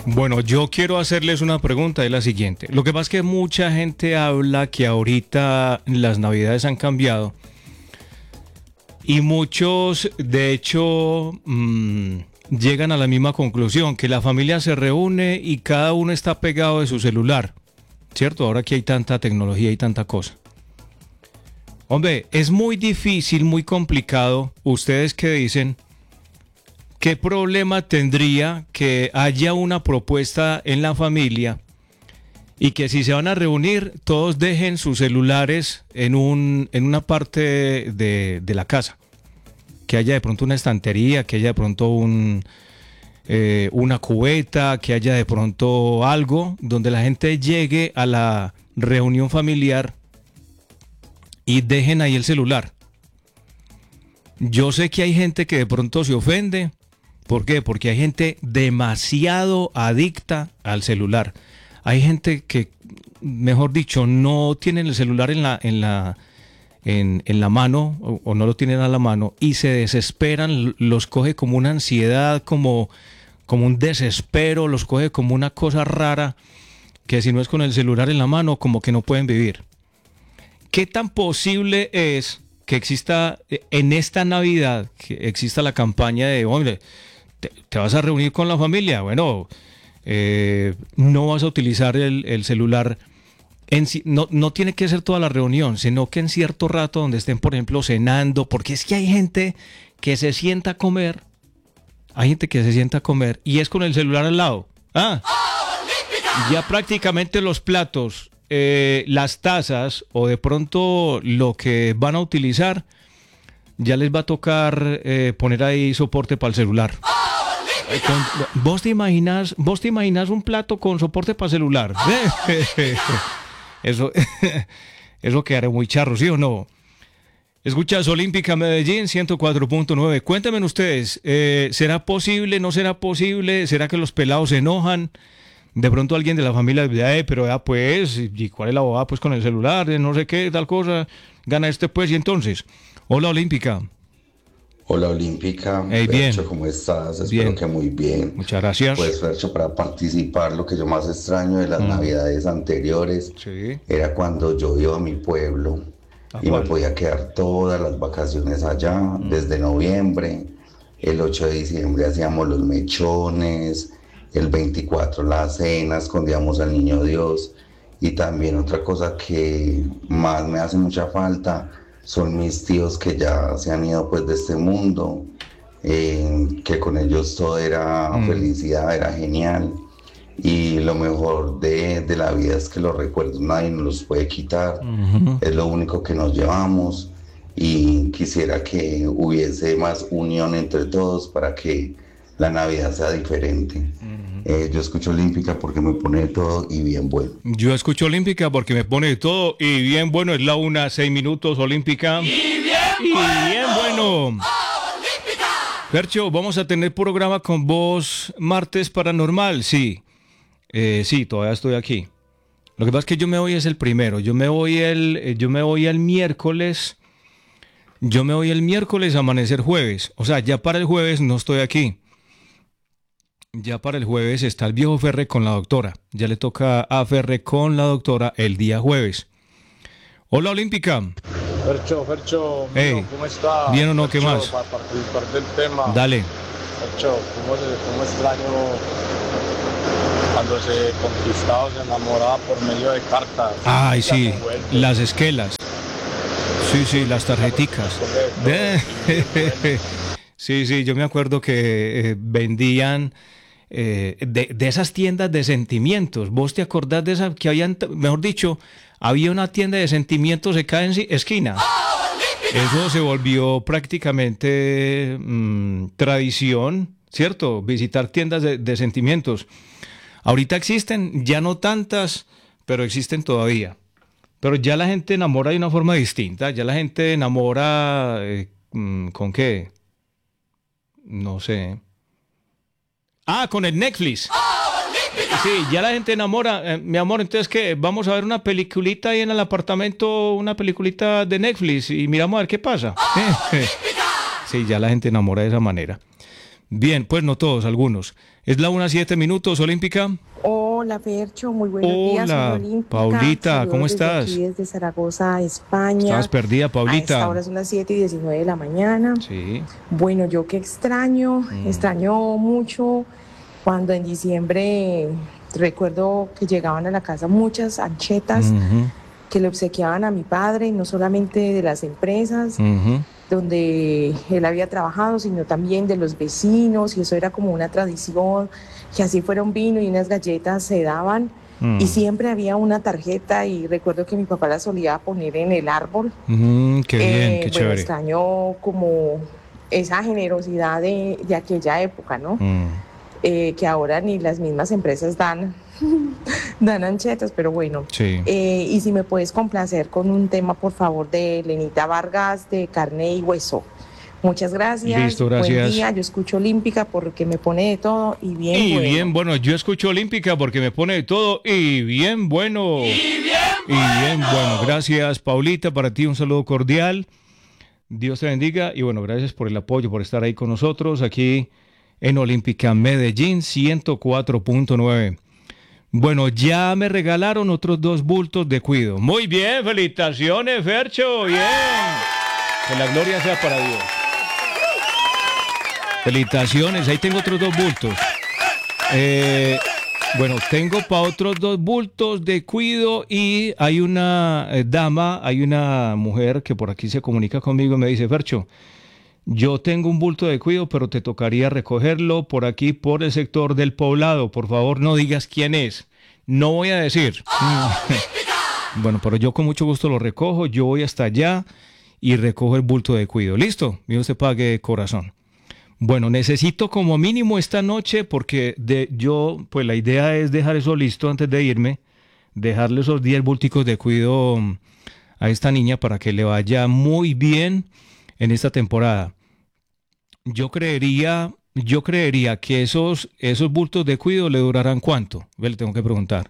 Bueno, yo quiero hacerles una pregunta, es la siguiente. Lo que pasa es que mucha gente habla que ahorita las navidades han cambiado y muchos, de hecho, llegan a la misma conclusión, que la familia se reúne y cada uno está pegado de su celular, ¿cierto? Ahora que hay tanta tecnología y tanta cosa. Hombre, es muy difícil, muy complicado. ¿Ustedes qué dicen? ¿Qué problema tendría que haya una propuesta en la familia y que si se van a reunir todos dejen sus celulares en una parte de la casa? Que haya de pronto una estantería, que haya de pronto una cubeta, que haya de pronto algo donde la gente llegue a la reunión familiar y dejen ahí el celular. Yo sé que hay gente que de pronto se ofende. ¿Por qué? Porque hay gente demasiado adicta al celular. Hay gente que, mejor dicho, no tienen el celular en la mano o no lo tienen a la mano y se desesperan, los coge como una ansiedad, como un desespero, los coge como una cosa rara que si no es con el celular en la mano, como que no pueden vivir. ¿Qué tan posible es que exista en esta Navidad, que exista la campaña de, hombre, te vas a reunir con la familia? Bueno, no vas a utilizar el celular. No tiene que ser toda la reunión, sino que en cierto rato donde estén, por ejemplo, cenando, porque es que hay gente que se sienta a comer, y es con el celular al lado. Ya prácticamente los platos, las tazas o de pronto lo que van a utilizar, ya les va a tocar poner ahí soporte para el celular. ¿Vos te imaginas un plato con soporte para celular? Eso quedaría muy charro, ¿sí o no? Escuchas Olímpica Medellín 104.9. Cuéntenme ustedes, ¿será posible, no será posible? ¿Será que los pelados se enojan? De pronto alguien de la familia dice, pero ya pues, ¿y cuál es la bobada pues con el celular? No sé qué, tal cosa, gana pues, y entonces. Hola Olímpica. Hola Olímpica, Hey, bien. Fercho, ¿cómo estás? Bien. Espero que muy bien. Muchas gracias. Pues Fercho, para participar, lo que yo más extraño de las navidades anteriores era cuando yo iba a mi pueblo y me podía quedar todas las vacaciones allá, desde noviembre. El 8 de diciembre hacíamos los mechones, el 24 la cena, escondíamos al niño Dios. Y también otra cosa que más me hace mucha falta son mis tíos que ya se han ido pues de este mundo, que con ellos todo era felicidad, era genial. Y lo mejor de la vida es que los recuerdos nadie nos los puede quitar, es lo único que nos llevamos y quisiera que hubiese más unión entre todos para que la Navidad sea diferente. Yo escucho Olímpica porque me pone de todo y bien bueno. Yo escucho Olímpica porque me pone de todo y bien bueno. Es la 1:06 Olímpica. Y bien bueno. Olímpica. Fercho, vamos a tener programa con vos martes paranormal. Sí. Sí, todavía estoy aquí. Lo que pasa es que yo me voy es el primero. Yo me voy el miércoles. Yo me voy el miércoles a amanecer jueves. O sea, ya para el jueves no estoy aquí. Ya para el jueves está el viejo Ferre con la doctora. Ya le toca a Ferre con la doctora el día jueves. Hola Olímpica. Fercho, hey, ¿cómo está? ¿Bien o no? Fercho, ¿Qué más? Para participar del tema. Dale. Fercho, ¿cómo extraño cuando se conquistaba o se enamoraba por medio de cartas? Ay, sí, las esquelas. Sí, las tarjeticas. Sí, yo me acuerdo que vendían de esas tiendas de sentimientos. ¿Vos te acordás de esa que habían, mejor dicho, había una tienda de sentimientos de cada esquina? Eso se volvió prácticamente tradición, ¿cierto? Visitar tiendas de sentimientos. Ahorita existen, ya no tantas, pero existen todavía. Pero ya la gente enamora de una forma distinta. Ya la gente enamora ¿con qué? No sé. Con el Netflix. Sí, ya la gente enamora. Mi amor, entonces, ¿qué? Vamos a ver una peliculita ahí en el apartamento, una peliculita de Netflix y miramos a ver qué pasa. Sí, ya la gente enamora de esa manera. Bien, pues no todos, algunos. Es la 1:07 Olímpica. Hola, Fercho, muy buenos días. Hola, Olímpica. Paulita, Saludos ¿cómo desde estás? aquí, desde Zaragoza, España. Estabas perdida, A Paulita. esta hora son las 7:19 de la mañana. Sí. Bueno, yo que extraño mucho cuando en diciembre recuerdo que llegaban a la casa muchas anchetas que le obsequiaban a mi padre, no solamente de las empresas donde él había trabajado, sino también de los vecinos, y eso era como una tradición, que así fuera un vino y unas galletas se daban, y siempre había una tarjeta, y recuerdo que mi papá la solía poner en el árbol. Qué bien, qué chévere. Extraño como esa generosidad de aquella época, ¿no? Que ahora ni las mismas empresas dan anchetas, pero bueno. Sí. Y si me puedes complacer con un tema, por favor, de Lenita Vargas, de Carne y Hueso. Muchas gracias. Listo, gracias. Buen día. Yo escucho Olímpica porque me pone de todo y bien y bueno. bien bueno. Yo escucho Olímpica porque me pone de todo y bien bueno. Y bien bueno. Gracias, Paulita. Para ti un saludo cordial. Dios te bendiga. Y bueno, gracias por el apoyo, por estar ahí con nosotros aquí en Olímpica Medellín 104.9. Bueno, ya me regalaron otros 2 bultos de cuido. Muy bien, felicitaciones, Fercho. Bien. Que la gloria sea para Dios. Felicitaciones, ahí tengo otros 2 bultos. Bueno, tengo para otros 2 bultos de cuido, y hay una dama, hay una mujer que por aquí se comunica conmigo y me dice: Fercho, yo tengo un bulto de cuido, pero te tocaría recogerlo por aquí, por el sector del Poblado. Por favor, no digas quién es. No voy a decir. Bueno, pero yo con mucho gusto lo recojo. Yo voy hasta allá y recojo el bulto de cuido. ¿Listo? Dios te pague de corazón. Bueno, necesito como mínimo esta noche, porque pues la idea es dejar eso listo antes de irme, dejarle esos 10 bulticos de cuido a esta niña para que le vaya muy bien en esta temporada. Yo creería que esos bultos de cuido le durarán ¿cuánto? Le tengo que preguntar.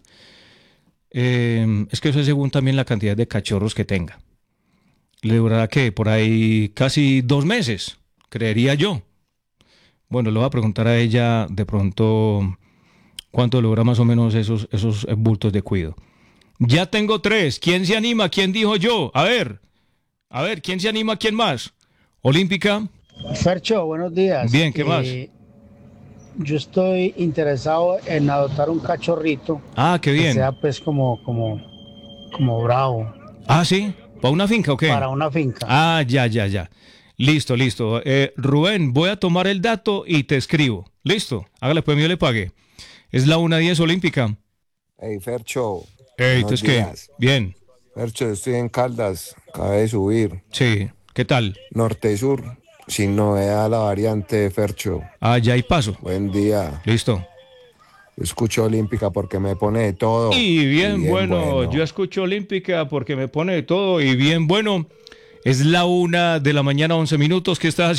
Es que eso es según también la cantidad de cachorros que tenga. ¿Le durará qué? Por ahí casi 2 meses, creería yo. Bueno, le voy a preguntar a ella de pronto cuánto le dura más o menos esos bultos de cuido. Ya tengo 3. ¿Quién se anima? ¿Quién dijo yo? A ver, ¿quién se anima? ¿Quién más? Olímpica. Fercho, buenos días. Bien, ¿qué más? Yo estoy interesado en adoptar un cachorrito. Ah, qué bien. Que sea pues como bravo. Ah, ¿sí? ¿Para una finca o qué? Para una finca. Ah, ya. Listo. Rubén, voy a tomar el dato y te escribo. Listo, hágale pues, yo le pagué. Es la 1:10 Olímpica. Hey, Fercho. Hey, ¿tú es qué? Bien. Fercho, estoy en Caldas, acabé de subir. Sí, ¿qué tal? Norte y sur, sin novedad la variante, Fercho. Ah, ya hay paso. Buen día. Listo. Yo escucho Olímpica porque me pone de todo. Y bien bueno, yo escucho Olímpica porque me pone de todo y bien bueno. Es la 1:00 de la mañana, 11 minutos. ¿Qué estás haciendo?